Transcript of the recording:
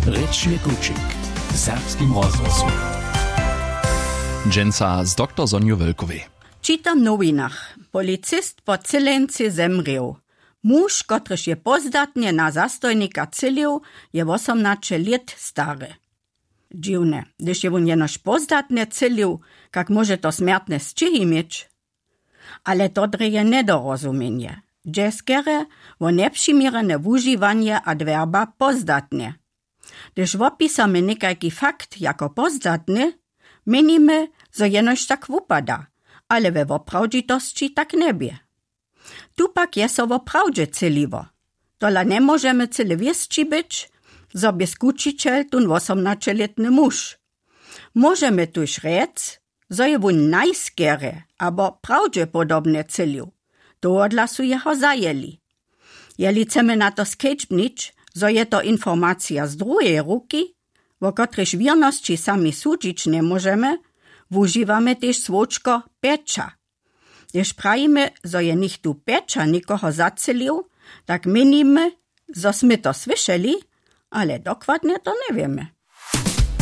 Rečny kučik w serbskim rozgłosu. Dżęca z dr Sonju Wölkowej. Czytam w nowinach. Policist po Cylency zemrieł. Muž, kotryż je pozdatnie na zastojnika cylił, je 18 lat stary. Dziwne, gdyż je on jenoż pozdatnie cylił, jak może to śmiertne sczyhy mieć? Ale to dreje nedorozumienie. Dżeskere o nepřiměrene wužiwanie adverba pozdatnie. Gdyż opisamy nekajki fakt jako pozdatny, menimy, że jenož tak wupada, ale we woprawdzitości tak nie bie. Tu pak je so woprawdzie cyliwo. Tola nie możemy cyle wiesci być, sobie skučiciel tun 18-letny muž. Możemy tuż rec, że je wun najskere, abo prawdopodobnie cylił. To odlasu jeho zajeli. Jeli chcemy na to skečbnić, zo je to informacja z drugiej ruki, o kotryż wierności sami sudzić nie możemy, wużywamy też słoczko pecza. Jeż prajimy, zo je nicht tu pecza nikoho zacylił, tak menimy, zo smy to słyszeli, ale dokładnie to nie wiemy.